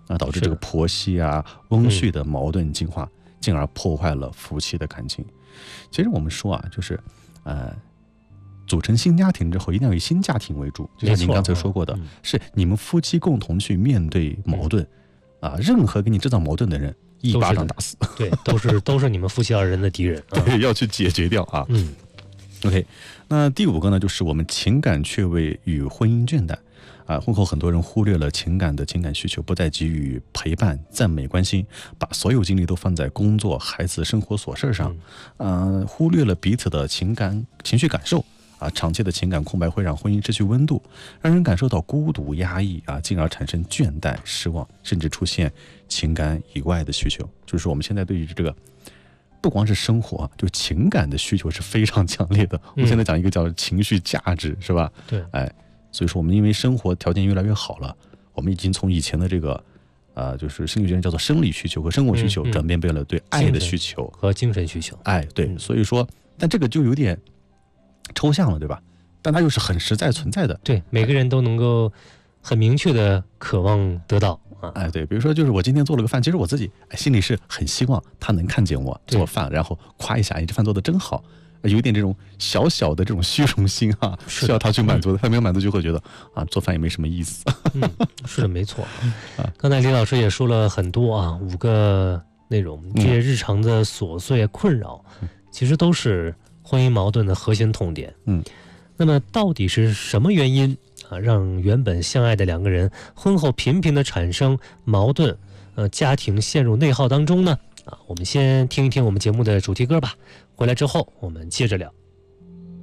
导致这个婆媳啊、翁婿的矛盾激化，进而破坏了夫妻的感情。其实我们说啊，就是组成新家庭之后，一定要以新家庭为主，就像您刚才说过的，是你们夫妻共同去面对矛盾任何给你制造矛盾的人，一巴掌打死。 对，都是你们夫妻二人的敌人。 对，要去解决掉啊。OK， 那第5个呢，就是我们情感缺位与婚姻倦怠。婚后很多人忽略了情感需求，不再给予陪伴、赞美、关心，把所有精力都放在工作、孩子、生活琐事上，忽略了彼此的情绪感受。长期的情感空白会让婚姻失去温度，让人感受到孤独、压抑进而产生倦怠、失望，甚至出现情感以外的需求。就是我们现在对于这个不光是生活，就情感的需求是非常强烈的。我们现在讲一个叫情绪价值，是吧？ 对， 所以说我们因为生活条件越来越好了，我们已经从以前的这个就是心理学叫做生理需求和生活需求，转变为了对爱的需求和精神需求。 对，所以说，但这个就有点抽象了，对吧？但它又是很实在存在的。 对，每个人都能够很明确的渴望得到对，比如说就是我今天做了个饭，其实我自己心里是很希望他能看见我做饭，然后夸一下，这饭做的真好。有一点这种小小的这种虚荣心需要他去满足的，他没有满足就会觉得做饭也没什么意思。 是的，没错。刚才李老师也说了很多5个内容，这些日常的琐碎困扰，其实都是婚姻矛盾的核心痛点。那么到底是什么原因让原本相爱的2个人婚后频频的产生矛盾，家庭陷入内耗当中呢？我们先听一听我们节目的主题歌吧。回来之后我们接着聊。